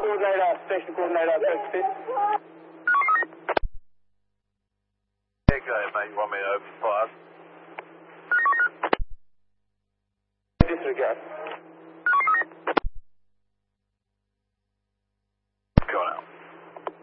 station coordinator, Texas. Yeah, go ahead, mate. You want me to open fire? Disregard.